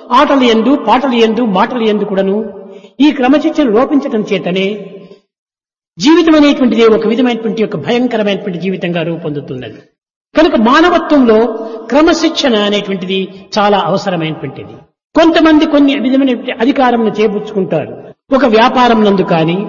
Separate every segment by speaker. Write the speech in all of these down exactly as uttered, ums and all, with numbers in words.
Speaker 1: ఆటలు యందు పాటలు యందు మాటలు యందు కూడాను ఈ క్రమశిక్షణ లోపించటం చేతనే జీవితం అనేటువంటిది ఒక విధమైనటువంటి ఒక భయంకరమైనటువంటి జీవితంగా రూపొందుతున్నది. కనుక మానవత్వంలో క్రమశిక్షణ అనేటువంటిది చాలా అవసరమైనటువంటిది. కొంతమంది కొన్ని విధమైన అధికారంను చేపుచ్చుకుంటారు. ఒక వ్యాపారం నందు కానీ,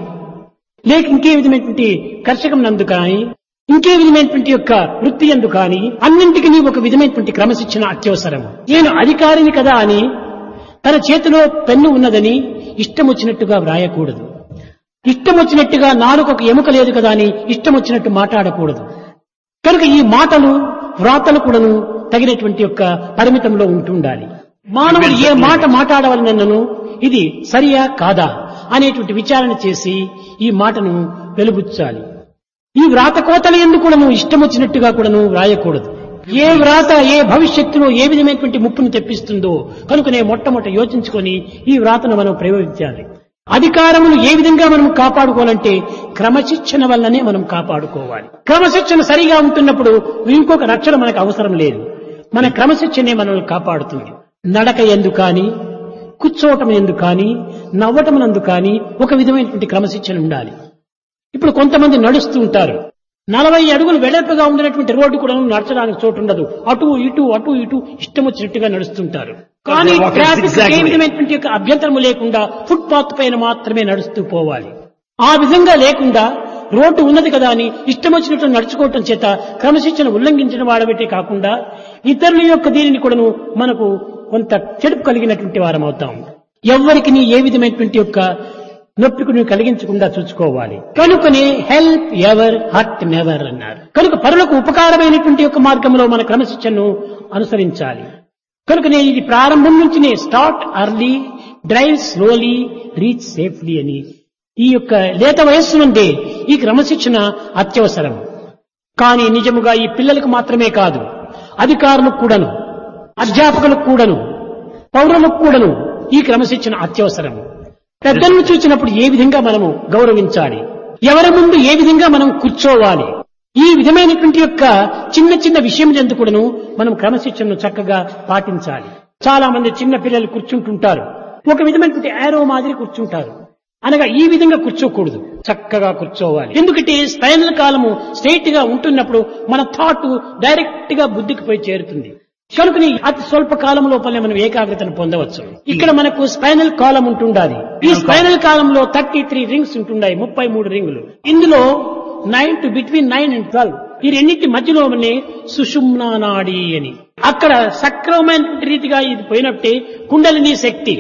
Speaker 1: లేక ఇంకే విధమైనటువంటి కర్షకం నందు కానీ, ఇంకే విధమైనటువంటి యొక్క వృత్తి యందు కానీ అన్నింటికి ఒక విధమైనటువంటి క్రమశిక్షణ అత్యవసరం. నేను అధికారిని కదా అని తన చేతిలో పెన్ను ఉన్నదని ఇష్టం వచ్చినట్టుగా వ్రాయకూడదు. ఇష్టం వచ్చినట్టుగా నాలుగొక ఎముక లేదు కదా అని ఇష్టం వచ్చినట్టు మాట్లాడకూడదు. కనుక ఈ మాటలు వ్రాతలు కూడాను తగినటువంటి యొక్క పరిమితంలో ఉంటుండాలి. మానవుడు ఏ మాట మాట్లాడవలనను ఇది సరియా కాదా అనేటువంటి విచారణ చేసి ఈ మాటను వెలుబుచ్చాలి. ఈ వ్రాత కోతల ఎందుకు కూడాను ఇష్టం వచ్చినట్టుగా కూడాను వ్రాయకూడదు. ఏ వ్రాత ఏ భవిష్యత్తులో ఏ విధమైనటువంటి ముప్పును తెప్పిస్తుందో కనుకనే మొట్టమొదట యోచించుకొని ఈ వ్రాతను మనం ప్రయోగించాలి. అధికారమును ఏ విధంగా మనం కాపాడుకోవాలంటే క్రమశిక్షణ వల్లనే మనం కాపాడుకోవాలి. క్రమశిక్షణ సరిగా ఉంటున్నప్పుడు ఇంకొక రక్షణ మనకు అవసరం లేదు. మన క్రమశిక్షణే మనల్ని కాపాడుతుంది. నడక ఎందు కానీ, కూర్చోవటం ఎందు కానీ, నవ్వటం నందు కానీ ఒక విధమైనటువంటి క్రమశిక్షణ ఉండాలి. ఇప్పుడు కొంతమంది నడుస్తూ ఉంటారు. నలభై అడుగులు వెడల్పుగా ఉండినటువంటి రోడ్డు కూడా నడచడానికి చోటు ఉండదు. అటు ఇటు అటు ఇటు ఇష్టం వచ్చినట్టుగా నడుస్తుంటారు. కానీ ట్రాఫిక్ ఏ విధమైనటువంటి యొక్క అభ్యంతరము లేకుండా ఫుట్ పాత్ పైన మాత్రమే నడుస్తూ పోవాలి. ఆ విధంగా లేకుండా రోడ్డు ఉన్నది కదా అని ఇష్టం వచ్చినట్టు నడుచుకోవటం చేత క్రమశిక్షణ ఉల్లంఘించిన వాడబట్టే కాకుండా ఇతరుల యొక్క దీనిని కూడాను మనకు కొంత చెడుపు కలిగినటువంటి వారం అవుతాం. ఎవరికి ఏ విధమైనటువంటి యొక్క నొప్పిని కలిగించకుండా చూసుకోవాలి. కనుకనే హెల్ప్ ఎవర్ హర్ట్ నెవర్ అన్నారు. కనుక పరులకు ఉపకారమైనటువంటి యొక్క మార్గంలో మన క్రమశిక్షణను అనుసరించాలి. కనుకనే ఇది ప్రారంభం నుంచినే start early, drive slowly, reach safely అని ఈ యొక్క లేత వయస్సు నుండే ఈ క్రమశిక్షణ అత్యవసరం. కానీ నిజముగా ఈ పిల్లలకు మాత్రమే కాదు, అధికారులకు కూడాను, అధ్యాపకులకు కూడాను, పౌరులకు కూడాను ఈ క్రమశిక్షణ అత్యవసరం. పెద్దలను చూసినప్పుడు ఏ విధంగా మనము గౌరవించాలి, ఎవరి ముందు ఏ విధంగా మనం కూర్చోవాలి, ఈ విధమైనటువంటి యొక్క చిన్న చిన్న విషయం ఎందుకు కూడాను మనం క్రమశిక్షణను చక్కగా పాటించాలి. చాలా మంది చిన్న పిల్లలు కూర్చుంటుంటారు, ఒక విధమైనటువంటి యారో మాదిరి కూర్చుంటారు. అనగా ఈ విధంగా కూర్చోకూడదు, చక్కగా కూర్చోవాలి. ఎందుకంటే స్పైనల్ కాలము స్ట్రైట్ గా ఉంటున్నప్పుడు మన థాట్ డైరెక్ట్ గా బుద్ధికి పోయి చేరుతుంది. కనుకని అతి స్వల్ప కాలం లోపలనే మనం ఏకాగ్రతను పొందవచ్చు. ఇక్కడ మనకు స్పైనల్ కాలం ఉంటుండాలి. ఈ స్పైనల్ కాలంలో థర్టీ త్రీ రింగ్స్ ఉంటున్నాయి, ముప్పై మూడు రింగులు. ఇందులో nine to between nine and twelve ఈ రెండింటి మధ్యలోనే సుషుమ్నా నాడి అని అక్కడ సక్రమమైన రీతిగా ఇది పోయినట్టే కుండలిని శక్తి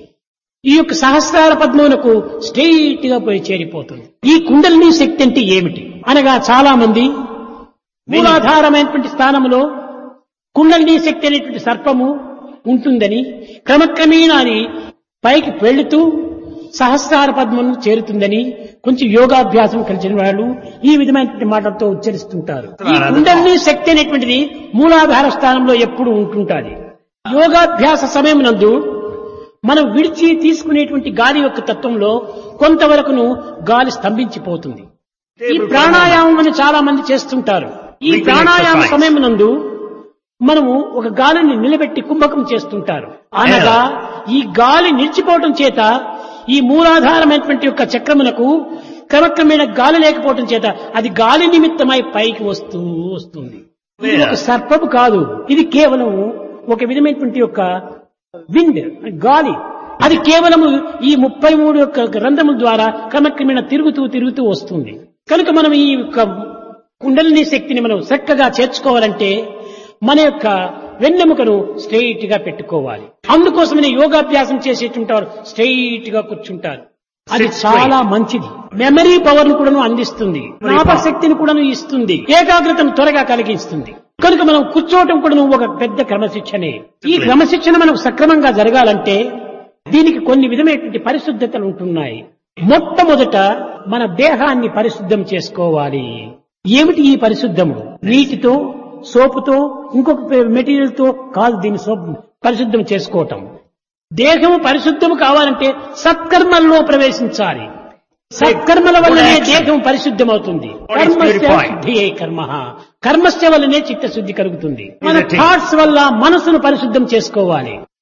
Speaker 1: ఈ యొక్క సహస్రార పద్మమునకు స్ట్రైట్ గా పోయి చేరిపోతుంది. ఈ కుండలిని శక్తి అంటే ఏమిటి అనగా చాలా మంది మూలాధారమైనటువంటి స్థానంలో కుండలిని శక్తి అనేటువంటి సర్పము ఉంటుందని క్రమక్రమేణా పైకి వెళుతూ సహస్రార పద్మను చేరుతుందని కొంచెం యోగాభ్యాసం కలిసిన వాళ్ళు ఈ విధమైనటువంటి మాటలతో ఉచ్చరిస్తుంటారు. ఈ కుండలిని శక్తి అనేటువంటిది మూలాధార స్థానంలో ఎప్పుడు ఉంటుంటుంది. యోగాభ్యాస సమయం నందు మనం విడిచి తీసుకునేటువంటి గాలి యొక్క తత్వంలో కొంతవరకును గాలి స్తంభించిపోతుంది. ఈ ప్రాణాయామం అని చాలా మంది చేస్తుంటారు. ఈ ప్రాణాయామ సమయం నందు మనము ఒక గాలిని నిలబెట్టి కుంభకం చేస్తుంటారు. అనగా ఈ గాలి నిలిచిపోవటం చేత ఈ మూలాధారమైనటువంటి యొక్క చక్రమునకు క్రమక్రమేణ గాలి లేకపోవటం చేత అది గాలి నిమిత్తమై పైకి వస్తూ వస్తుంది. ఇది ఒక సర్పము కాదు, ఇది కేవలం ఒక విధమైనటువంటి యొక్క విండ్, గాలి. అది కేవలము ఈ ముప్పై మూడు యొక్క రంధ్రముల ద్వారా క్రమక్రమేణ తిరుగుతూ తిరుగుతూ వస్తుంది. కనుక మనం ఈ యొక్క కుండలిని శక్తిని మనం చక్కగా చేర్చుకోవాలంటే మన యొక్క వెన్నెముకను స్ట్రైట్ గా పెట్టుకోవాలి. అందుకోసమనే యోగాభ్యాసం చేసేటుంటారు, స్ట్రైట్ గా కూర్చుంటారు. అది చాలా మంచిది. మెమరీ పవర్ ను కూడా అందిస్తుంది, జ్ఞాపకశక్తిని కూడా ఇస్తుంది, ఏకాగ్రతను త్వరగా కలిగిస్తుంది. కనుక మనం కూర్చోవటం కూడా ఒక పెద్ద క్రమశిక్షణే. ఈ క్రమశిక్షణ మనకు సక్రమంగా జరగాలంటే దీనికి కొన్ని విధమైనటువంటి పరిశుద్ధతలు ఉంటున్నాయి. మొట్టమొదట మన దేహాన్ని పరిశుద్ధం చేసుకోవాలి. ఏమిటి ఈ పరిశుద్ధము? నీటితో, సోపుతో, ఇంకొక మెటీరియల్ తో కాదు దీన్ని సోపు పరిశుద్ధం చేసుకోవటం. దేహము పరిశుద్ధము కావాలంటే సత్కర్మల్లో ప్రవేశించాలి. సత్కర్మల వల్లనే దేహం పరిశుద్ధమవుతుంది. కర్మస్య కర్మ కర్మస్య వల్లనే చిత్తశుద్ధి కలుగుతుంది. మన థాట్స్ వల్ల మనసును పరిశుద్ధం చేసుకోవాలి.